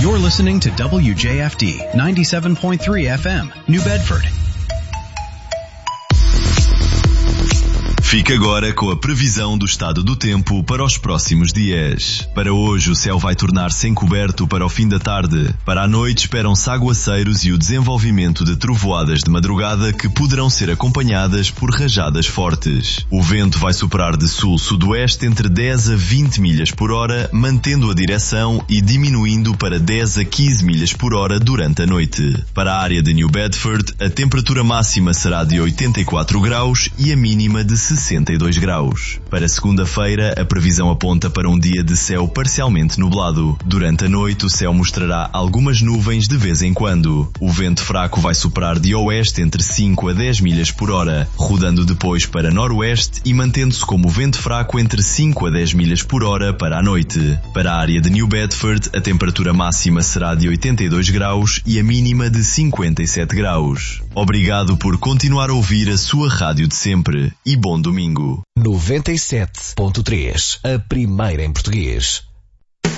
You're listening to WJFD 97.3 FM, New Bedford. Fique agora com a previsão do estado do tempo para os próximos dias. Para hoje, o céu vai tornar-se encoberto para o fim da tarde. Para a noite, esperam-se aguaceiros e o desenvolvimento de trovoadas de madrugada que poderão ser acompanhadas por rajadas fortes. O vento vai soprar de sul-sudoeste entre 10 a 20 milhas por hora, mantendo a direção e diminuindo para 10 a 15 milhas por hora durante a noite. Para a área de New Bedford, a temperatura máxima será de 84 graus e a mínima de 62 graus. Para segunda-feira, a previsão aponta para um dia de céu parcialmente nublado. Durante a noite, o céu mostrará algumas nuvens de vez em quando. O vento fraco vai soprar de oeste entre 5 a 10 milhas por hora, rodando depois para noroeste e mantendo-se como vento fraco entre 5 a 10 milhas por hora para a noite. Para a área de New Bedford, a temperatura máxima será de 82 graus e a mínima de 57 graus. Obrigado por continuar a ouvir a sua rádio de sempre e bom domingo. 97.3, a primeira em português.